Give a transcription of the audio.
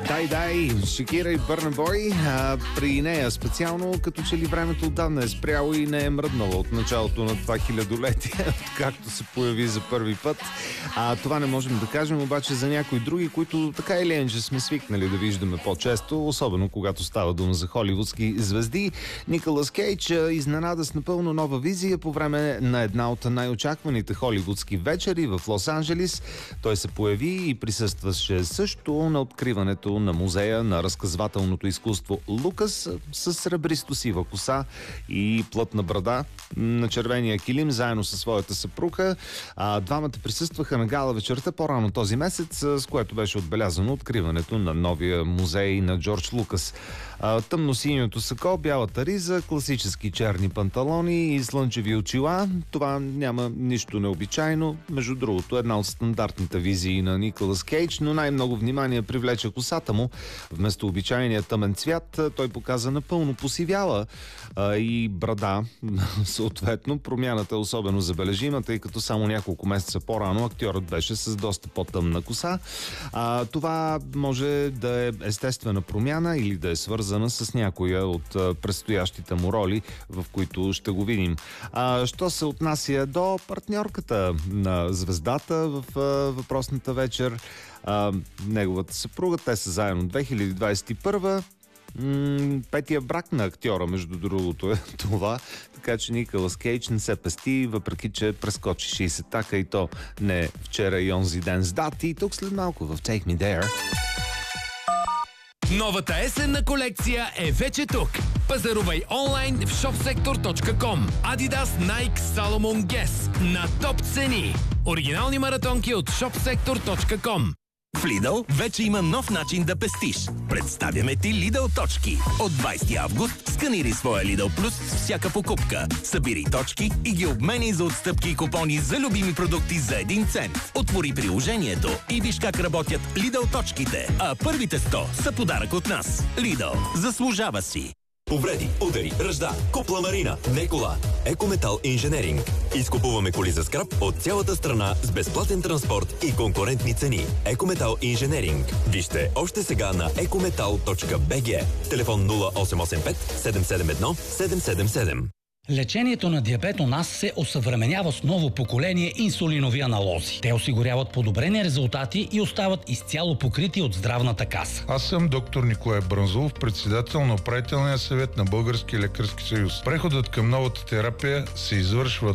Дай, Шакира и Бърна Бой. При нея специално, като че ли времето отдавна е спряло и не е мръднало от началото на това хилядолетие, както се появи за първи път. Това не можем да кажем обаче за някои други, които така или иначе сме свикнали да виждаме по-често, особено когато става дума за холивудски звезди. Николас Кейдж изненада с напълно нова визия по време на една от най-очакваните холивудски вечери в Лос-Анджелис. Той се появи и присъстваше също на откриването на музея на разказвателното изкуство Лукас с сребристо сива коса и плътна брада на червения килим, заедно със своята съпруга. Двамата присъстваха на гала вечерта по-рано този месец, с което беше отбелязано откриването на новия музей на Джордж Лукас. Тъмно-синьото сако, бялата риза, класически черни панталони и слънчеви очила. Това няма нищо необичайно. Между другото, една от стандартните визии на Николас Кейдж, но най-много внимание привлече косата му. Вместо обичайния тъмен цвят, той показа напълно посивяла и брада. Съответно, промяната е особено забележима, тъй като само няколко месеца по-рано актьорът беше с доста по-тъмна коса. Това може да е естествена промяна или да е свързана с някоя от предстоящите му роли, в които ще го видим. Що се отнася до партньорката на звездата в въпросната вечер, неговата съпруга, те са заедно 2021. Петия брак на актьора, между другото, е това. Така че Николас Кейдж не се пести, въпреки че прескочи 60-така и то не вчера и онзи ден с дати. И тук след малко в Take Me There. Новата есенна колекция е вече тук. Пазарувай онлайн в shopsektor.com. Adidas, Nike, Salomon, Guess на топ цени. Оригинални маратонки от shopsektor.com. В Lidl вече има нов начин да пестиш. Представяме ти Lidl точки. От 20 август сканирай своя Lidl Plus с всяка покупка. Събирай точки и ги обменяй за отстъпки и купони за любими продукти за 1 цент. Отвори приложението и виж как работят Lidl точките. А първите 100 са подарък от нас. Lidl заслужава си. Повреди, удари, ръжда, купла марина, не кола. Екометал Инженеринг. Изкупуваме коли за скрап от цялата страна с безплатен транспорт и конкурентни цени. Екометал Инженеринг. Вижте още сега на ecometal.bg. Телефон 0885 771 777. Лечението на диабет у нас се осъвременява с ново поколение инсулинови аналози. Те осигуряват подобрени резултати и остават изцяло покрити от здравната каса. Аз съм доктор Николай Брънзолов, председател на управителния съвет на Българския лекарски съюз. Преходът към новата терапия се извършва